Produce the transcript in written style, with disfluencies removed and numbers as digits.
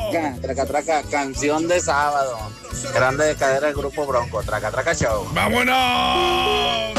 traca, traca, canción de sábado. Grande de cadera del grupo Bronco, traca, traca show. ¡Vámonos!